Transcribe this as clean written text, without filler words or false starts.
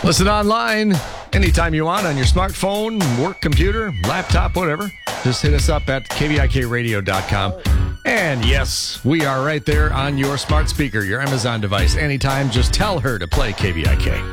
Listen online anytime you want on your smartphone, work computer, laptop, whatever. Just hit us up at kvikradio.com. And yes, we are right there on your smart speaker, your Amazon device. Anytime, just tell her to play KVIK.